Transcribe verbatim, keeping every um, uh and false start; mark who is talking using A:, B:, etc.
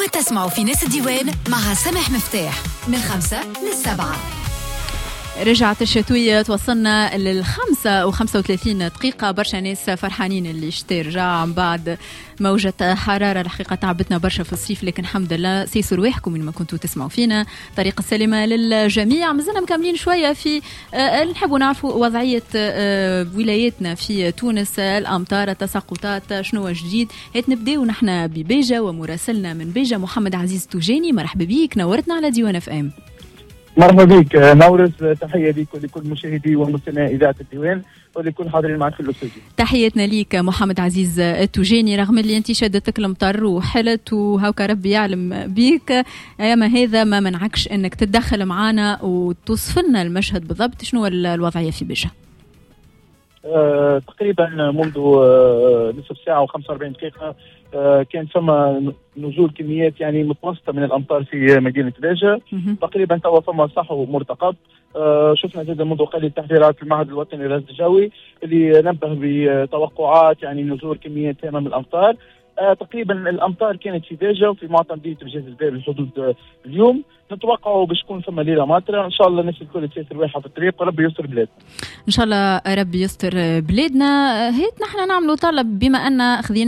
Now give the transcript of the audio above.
A: انتم تسمعوا في ناس الديوان مع سامح مفتاح من خمسة للسبعة.
B: رجعت الشتوية، توصلنا للخمسة وخمسة وثلاثين دقيقة. برشا ناس فرحانين اللي شتي رجع بعد موجة حرارة الحقيقة تعبتنا برشا في الصيف، لكن الحمد لله سيسوا رواحكم من ما كنتوا تسمعوا فينا. طريقة سليمة للجميع. مازلنا مكملين شوية في آه نحبوا نعرفوا وضعية آه ولايتنا في تونس، الأمطار، التساقطات، شنو جديد. هات نبداو نحن ببيجة ومراسلنا من بيجة محمد عزيز توجاني. مرحبا بيك، نورتنا على ديوان اف ام.
C: مرحبا بك نورس، تحية لك ولكل مشاهدي ومستمعي إذاعة الديوان ولكل حاضرين معك في الاستوديو.
B: تحياتنا ليك محمد عزيز التوجاني. رغم اللي انت شدتك المطر وحلت وهاكا ربي يعلم بيك، ايما هذا ما منعكش انك تتدخل معنا وتوصف لنا المشهد بالضبط. شنو الوضعية في بيجة؟
C: آه، تقريبا منذ آه، نصف ساعة وخمسة وأربعين دقيقة آه، كان ثم نزول كميات يعني متوسطة من الأمطار في مدينة بيجة. تقريبا توا ثم صحو مرتقب. آه، شفنا زاد منذ قليل تحذيرات المعهد الوطني للرصد الجوي اللي نبه بتوقعات يعني نزول كميات هامة من الأمطار. آه، تقريبا الامطار كانت في بيجة وفي معتمدية بجاز الباب الحدود آه، اليوم. نتوقعوا باش تكون ثم ليله ماطره ان شاء الله. الناس الكل تسير رواحها في الطريق وربي يستر بلادنا
B: ان شاء الله. ربي يستر بلادنا. هيت نحن نعملوا طلب بما ان خذينا